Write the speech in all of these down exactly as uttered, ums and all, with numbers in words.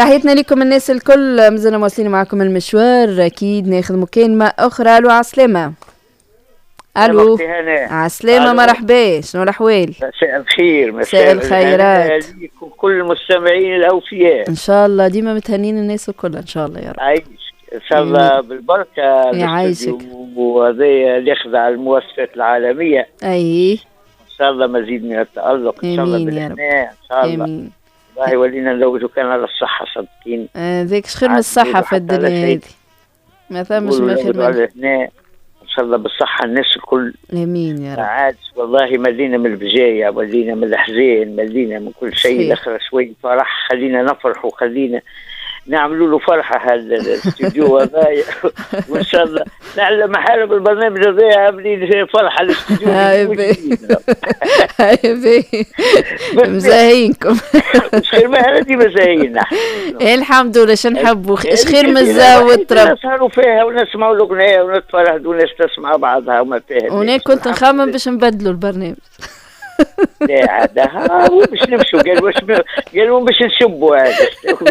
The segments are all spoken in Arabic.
تحياتنا لكم الناس الكل، مازلنا مواصلين معكم المشوار. اكيد ناخذ مكالمه اخرى. الو عسلامه. الو عسلامه، مرحبا، شنو الاحوال؟ مساء الخير. مساء الخيرات لكم كل المستمعين الاوفياء، ان شاء الله ديما متهنين الناس الكل ان شاء الله يا رب. عايشك ان شاء الله بالبركه. يعيشك. وهذا اللي يخضع المؤسسات العالميه، اي ان شاء الله مزيد من التالق ان شاء الله بالهناء ان شاء الله. امين. والله ولينا نلوجوا كان على الصحه صدقين. هذاك خير من الصحه في الدنيا هذه، ما ثمش ما خير من الهناء ان شاء الله بالصحه الناس الكل. امين يا رب. عاد والله ملينا من البجايه، ملينا من الاحزان، ملينا من كل شيء. الاخر شوي فرح، خلينا نفرح وخلينا نعملوا له فرحه هذا الاستوديو هذايا. وان شاء الله نعلم محارب بالبرنامج هذايا عاملين فرحه الاستوديو. هاي بي هاي بي مزاهينكم. مش خير ما هذه مزاهينا. الحمد لله، شو نحبوا ايش خير من الزاوت رب. نسهروا فيها ونسمعوا الاغنيه ونتفرهدوا وناس تسمع بعضها وما فيها. وانا كنت نخمم باش نبدلوا البرنامج. لا عادها باش نمشوا، قالوا واش قالوا باش نشبوا هذا.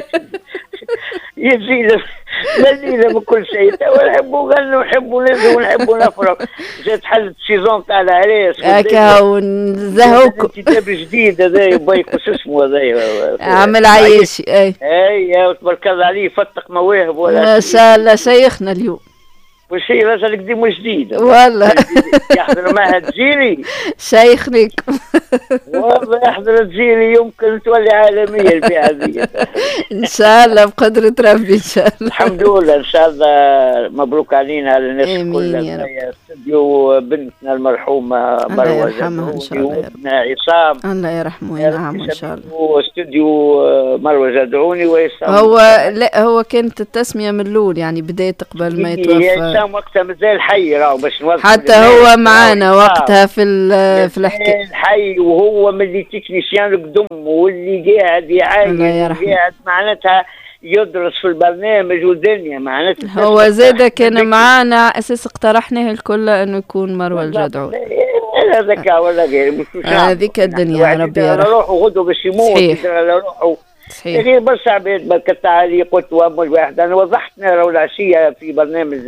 يزيد مزيد من كل شيء. ونحبوا غنوا ونحبوا نزلوا ونحبوا نفرح. جات حلت السيزون تاع العريس هكا ونزهوكم. كتاب جديد هذايا بايك وش اسمه هذايا عامل عايشي. اي اي تبارك الله عليه، فتق مواهب ولا ما شاء الله. شيخنا اليوم وشي رجل قديم جديد والله. يحضر معها تجيري شيخنك والله. يحضر تجيري يمكن تولي عالمية البيعة هذه ان شاء الله بقدرة ربي ان شاء الله. الحمد لله ان شاء الله. مبروك علينا على الناس كلها. استوديو بنتنا المرحومة مروة جدعوني وابنها عصام الله يرحمه وينعمه ان شاء الله. واستوديو مروة جدعوني وعصام. هو لا هو كانت التسمية من الاول يعني بداية قبل ما يتوفى. وقتها مازال حي راهو باش نوصل. حتى هو معانا وقتها في في الحكايه. حي وهو من اللي تكنيسيان القدم واللي قاعد يعاين قاعد معناتها يدرس في البرنامج والدنيا معناتها. هو زاد كان معانا اساس اقترحناه الكل انه يكون مروة الجدعون. لا ذكاء ولا غير. هذيك الدنيا يا ربي يرحمه. روحوا غدوا باش يموت. روحوا صحيح. غير برشا عباد برك التعليق وامل واحد. انا وضحت نرى العشيه في برنامج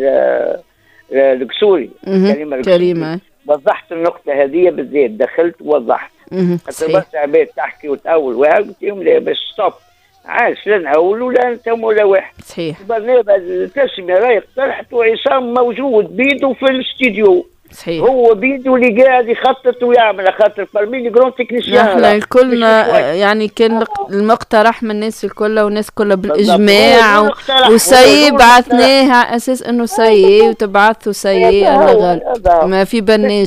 القسوري كريمه كريمه وضحت النقطه هذه بالذات. دخلت ووضحت خاطر برشا عباد تحكي وتأول واحد قلت لهم لا باش ستوب عاش لا نأول ولا انتم ولا واحد. صحيح. البرنامج التسميه راهي اقترحت وعصام موجود بيده في الاستديو. صحيح. هو بيده اللي قاعد يخطط ويعمل خاطر فرمي جرون تكنيسيان. احنا الكلنا يعني كان المقترح من الناس الكل والناس كلها بالاجماع و... وسي بعثناه على اساس انه سي وتبعثوا سي. الله غالب ما في بناش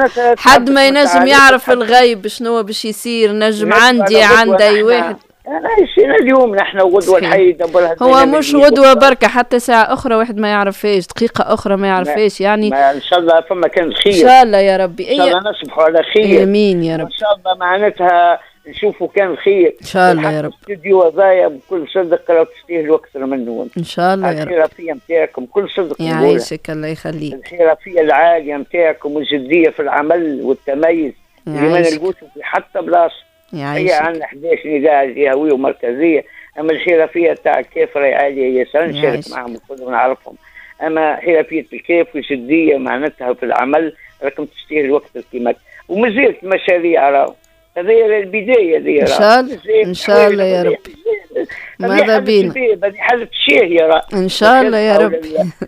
حد ما ينجم يعرف الغيب شنو باش يصير. نجم عندي عند اي واحد. انا عايشين اليوم نحن غدوه الحي دبر. هو مش غدوه بركه، حتى ساعه اخرى واحد ما يعرفهاش، دقيقه اخرى ما يعرفهاش يعني. ما ان شاء الله فما كان خير ان شاء الله يا ربي. ان شاء الله نصبحوا على خير. امين يا رب. ان شاء الله معناتها نشوفوا كان خير ان شاء الله يا رب. الاستوديو هذايا بكل صدق راه تستاهلوا اكثر منه ان شاء الله يا رب. الحرفيه نتاعكم بكل صدق يعيشك الله يخليك. الحرفيه العاليه نتاعكم والجديه في العمل والتميز اللي ما نلقوش في حتى بلاصه. هي عندنا احداش نداء جهويه ومركزيه، اما الحرفيه تاع الكيف راهي عاليه ياسر. نشارك معهم الكل نعرفهم. اما حرفيه الكيف والجديه معناتها في العمل راكم تستاهل وقت الكيمات. ومازالت مشاريع راهو هذه البدايه هذه ان شاء الله ان شاء الله يا رب. ماذا بينا هذه حاله الشاهيه راه ان شاء الله يا رب.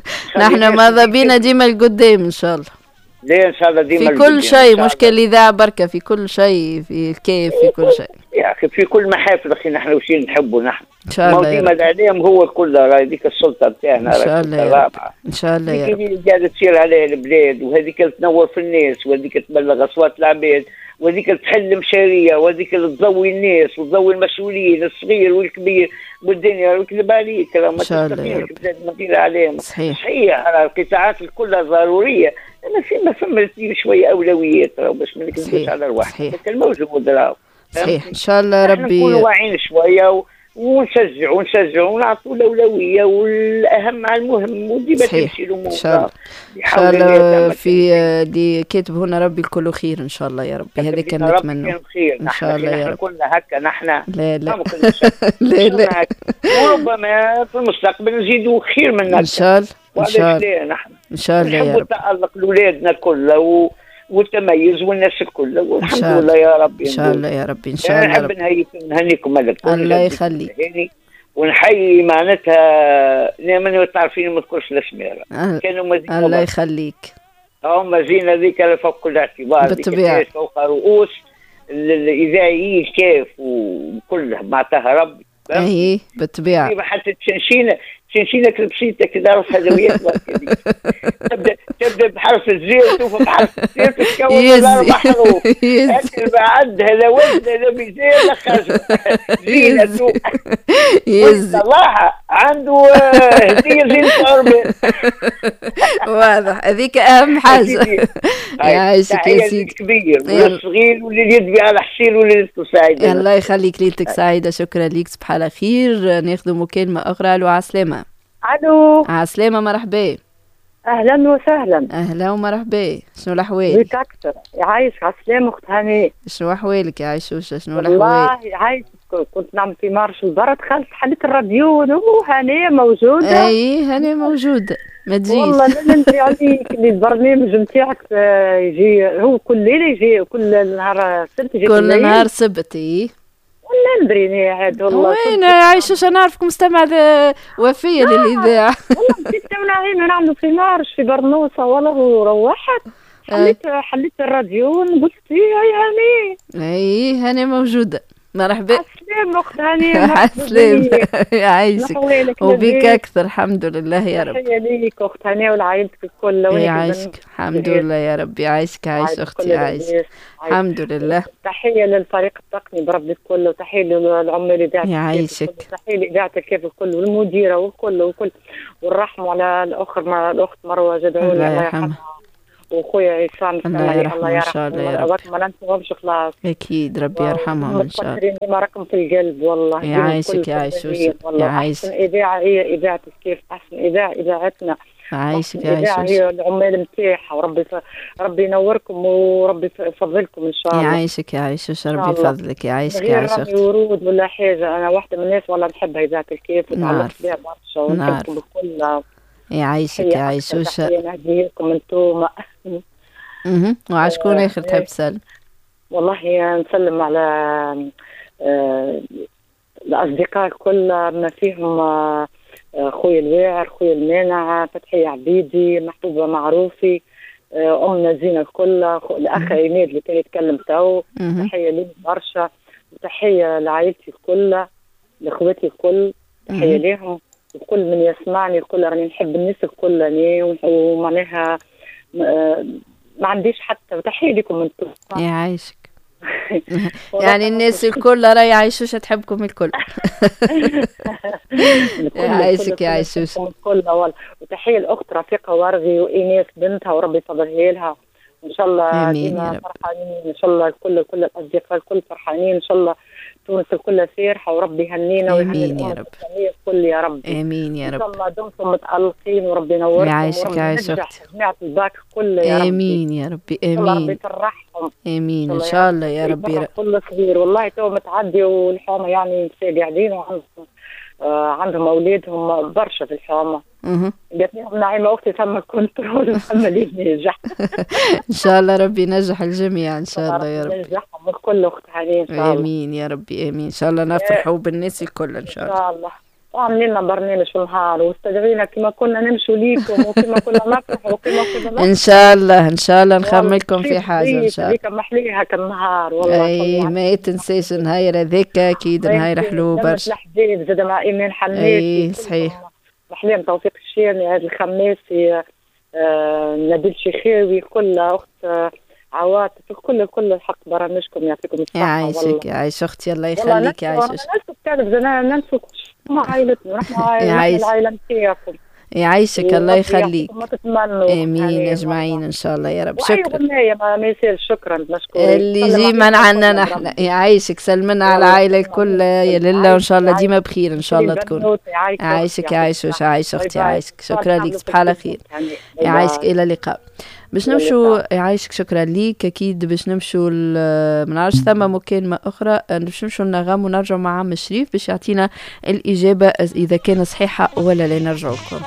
نحن ماذا بينا ديما القدام ان شاء الله. ليه ان شاء الله ديما في كل شيء، مش كالاذاعه بركه، في كل شيء، في الكيف، في كل شيء يا اخي، في كل محافل اخي. نحن وش نحبوا نحن ان شاء الله. ديما الاعلام هو الكل راهي ديك السلطه نتاعنا ان شاء الله يا رب. ان شاء الله يا رب. اللي قاعده تصير عليه البلاد وهذيك تنور في الناس وهذيك تبلغ اصوات العباد وهذيك تحل مشاريع وهذيك تضوي الناس وتضوي المسؤولين الصغير والكبير والدنيا ويكذب عليك راه ما تستطيعش بلاد ما دير عليهم. صحيح. صحيح القطاعات الكلها ضروريه، اما فيما فما شويه اولويات راه باش ما نكذبوش على الواحد. لكن موجود راه. صحيح ان شاء الله ربي نكونوا واعيين شويه ونشجع ونشجع ونعطوا الاولويه والاهم على المهم، وديما تمشي الامور. ان شاء الله ان شاء الله في اللي كاتب هنا ربي الكل خير ان شاء الله يا ربي. هذا كان نتمنى ان شاء الله يا رب. كنا هكا نحن لا لا لا لا وربما في المستقبل نزيدوا خير من هكا ان شاء الله ان شاء الله نحن ان شاء الله يا رب. نحب نتألق لاولادنا الكل و... والتميز والناس الكل، والحمد لله يا ربي. ان شاء الله يا ربي ان شاء الله. نحب نهنيكم هذا الكل. الله يخليك. ونحيي معناتها من تعرفين ما تذكرش الاسماء أه. كانوا مزينة الله يخليك. هم زينة ذيك فوق كل اعتبار، بالطبيعة فوق رؤوس الاذاعيين كيف وكله معناتها ربي. اي بالطبيعة. حتى تشنشينة تشنشينك البسيطة كذا راسها دويات تبدا تبدا بحرف الزين توفى بحرف الزين تتكون اربع حروف. اكل بعد هذا وزن هذا ميزان هذا خشب زينة يزي صراحة عنده هدية زين صارمة. واضح هذيك أهم حاجة. يعيشك يا سيدي. كبير والصغير واللي يدبي على حسين واللي ليلته سعيدة. الله يخليك ليلتك سعيدة. شكرا ليك صباح على خير. ناخذ مكالمة أخرى. ألو عسلامة. ألو عسلامة مرحبا. أهلا وسهلا. أهلا ومرحبا. شنو الأحوال؟ بك أكثر. يعيشك عسلامة أخت هناء. شنو أحوالك يا عيشوشة؟ شنو الأحوال؟ والله يعيشك كنت نعمل في مارش البرد دخلت حليت الراديو وهناء موجودة. أي هناء موجودة ما تجيش. والله لا ندري عليك اللي البرنامج نتاعك يجي هو كل ليلة يجي كل نهار سبت يجي كل نهار سبت. إي ولا ندري عاد والله. وين عايشة نعرفكم مستمع وفية للإذاعة. والله نسيت نعمل نعملوا في مارش في برنوسة والله روحت حليت حليت الراديو قلت يا هاني. اي هاني موجودة. مرحبا. عسلامة أخت هاني. عسلامة يعيشك وبيك أكثر. الحمد لله يا رب. تحية ليك أخت هاني ولعائلتك الكل. يعيشك الحمد لله يا رب. يعيشك عايش أختي يعيشك الحمد لله. تحية للفريق التقني برب الكل وتحية للعمال إذاعة يعيشك. تحية لإذاعة الكيف الكل والمديرة والكل والكل والرحمة على الأخر ما الأخت مروة جدعون الله يرحمها وخويا عصام الله يرحمه ان شاء الله يا رب. ما ننساهمش خلاص اكيد ربي يرحمهم ان شاء الله. ما راكم في القلب والله. يعيشك يا عيشوش. يعيشك. احسن اذاعه هي اذاعه كيف احسن اذاعه اذاعتنا. يعيشك يا عيشوش. هي العمال نتاعها وربي ف... ربي ينوركم وربي يفضلكم ان شاء الله. يعيشك يا عيشوش ربي يفضلك. يعيشك يا عيشوش. ورود ولا حاجه انا واحده من الناس والله نحبها اذاعه الكيف وتعلقت بها برشا ونحبكم الكل. يعيشك يا عيشوش. نهديكم انتم. اها وعشكون اخر تحب تسلم؟ والله نسلم على آه الاصدقاء الكل ما فيهم آه خويا الواعر خويا المانع فتحية عبيدي محبوبة معروفي آه امنا زينة الكل الاخ عماد اللي كان يتكلم تو. تحية لي برشا وتحية لعائلتي الكل لاخواتي الكل. تحية ليهم وكل من يسمعني الكل. راني نحب الناس الكل يعني ومعناها آه ما عنديش حتى. تحية لكم انتم. يعيشك. يعني الناس الكل راهي يعيشوش تحبكم الكل. يعيشك يا عيشوش الكل. وتحية الأخت رفيقة ورغي وإيناس بنتها وربي يفضلها لها إن شاء الله. ديما فرحانين إن شاء الله الكل كل الأصدقاء الكل فرحانين إن شاء الله. تونس الكل فرحة وربي يهنينا ويهني آمين يا رب. الكل يا رب. آمين يا رب. إن شاء الله دمتم متألقين وربي ينوركم. يعيشك يا عيشك. جماعة الباك كل يا رب. آمين يا ربي. آمين. ربي يفرحهم. آمين إن شاء الله يا ربي. كل صغير والله تو متعدي والحومة يعني قاعدين وعندهم آه عندهم أولادهم برشا في الحومة. اها قالت لهم نعيمة أختي ثم كنترول محملين ينجح. إن شاء الله ربي ينجح الجميع إن شاء الله يا رب. ينجحهم الكل أخت هاني إن شاء الله. آمين يا ربي آمين. إن شاء الله نفرحوا بالناس الكل إن شاء الله. إن شاء الله. وعاملين لنا برنامج في النهار واستدعينا كما كنا نمشوا ليكم وكما كنا نفرحوا وكما كنا نفرحوا. إن شاء الله إن شاء الله نخملكم في حاجة إن شاء الله. هذيك محليها كالنهار والله. أي ما تنسيش نهاير هذاك أكيد نهاير حلو برشا. الحديد زاد مع إيمان حنيتي. أي صحيح. محليهم توفيق الشيرني هذا الخماسي آه نبيل شيخاوي كل أخت آه عواطف الكل الكل الحق برامجكم يعطيكم الصحة. يعيشك يعيش أختي الله يخليك يعيشك. ننسوا كذا زمان ننسوا مع عائلتنا نحن عائلة العائلة نتاعكم. يعيشك الله يخليك. امين اجمعين ان شاء الله يا رب. شكرا. ما يصير. شكرا مشكورين. اللي يجي من عنا نحن. يعيشك. سلمنا على العائله الكل يا لله وان شاء الله ديما بخير ان شاء الله تكون. يعيشك يعيشك يعيش اختي يعيشك. شكرا لك. صباح على خير. يعيشك الى اللقاء. باش نمشوا يعيشك. شكرا ليك. اكيد باش نمشوا ما نعرفش ثم مكالمه اخرى باش نمشوا نغم ونرجعوا مع عم الشريف باش يعطينا الاجابه اذا كان صحيحه ولا لا. نرجعوا لكم.